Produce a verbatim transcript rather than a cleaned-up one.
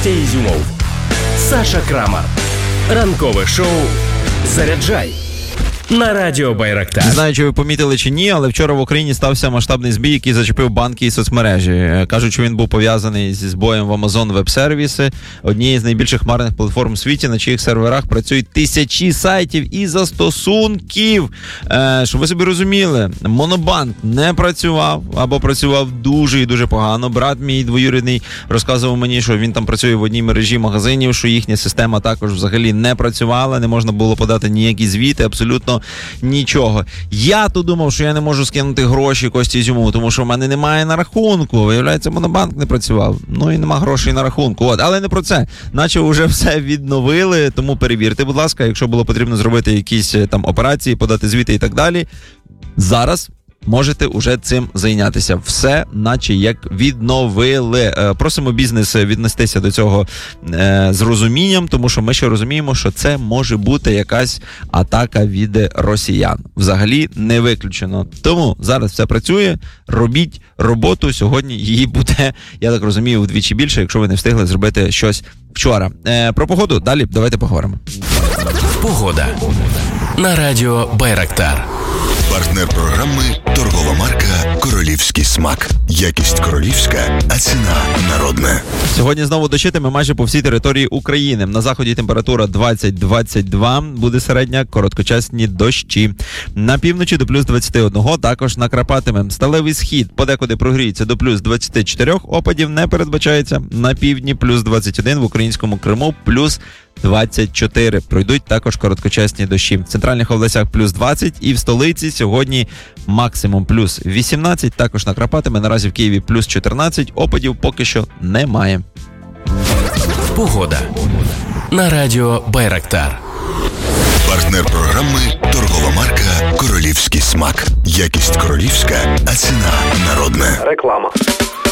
Костя Ізюмов, Саша Крамар. Ранкове шоу «Заряджай» на радіо Байрактар. Не знаю, чи ви помітили чи ні, але вчора в Україні стався масштабний збій, який зачепив банки і соцмережі. Кажуть, що він був пов'язаний зі збоєм в Amazon Web Services, однієї з найбільших хмарних платформ у світі, на чиїх серверах працюють тисячі сайтів і застосунків. Е, щоб ви собі розуміли, Монобанк не працював або працював дуже і дуже погано. Брат мій двоюрідний розказував мені, що він там працює в одній мережі магазинів, що їхня система також взагалі не працювала, не можна було подати ніякі звіти, абсолютно нічого. Я то думав, що я не можу скинути гроші Кості Ізюмову, тому що в мене немає на рахунку. Виявляється, Монобанк не працював. Ну і нема грошей на рахунку. От. Але не про це. Наче вже все відновили, тому перевірте, будь ласка, якщо було потрібно зробити якісь там операції, подати звіти і так далі. Зараз можете уже цим зайнятися. Все, наче як відновили. Е, просимо бізнес віднестися до цього е, з розумінням, тому що ми ще розуміємо, що це може бути якась атака від росіян. Взагалі не виключено. Тому зараз все працює, робіть роботу, сьогодні її буде, я так розумію, вдвічі більше, якщо ви не встигли зробити щось вчора. Е, про погоду далі давайте поговоримо. Погода на радіо Байрактар. Партнер програми – торгова марка «Королівський смак». Якість королівська, а ціна народна. Сьогодні знову дощитиме майже по всій території України. На заході температура двадцять двадцять два, буде середня, короткочасні дощі. На півночі до плюс двадцять один, також накрапатиме. Сталевий схід подекуди прогріється до плюс двадцять чотири, опадів не передбачається. На півдні плюс двадцять один, в українському Криму плюс двадцять чотири. Пройдуть також короткочасні дощі. В центральних областях плюс двадцять і в столиці сьогодні максимум плюс вісімнадцять. Також накрапатиме. Наразі в Києві плюс чотирнадцять. Опадів поки що немає. Погода на радіо Байрактар. Партнер програми – торгова марка «Королівський смак». Якість королівська, а ціна народна. Реклама.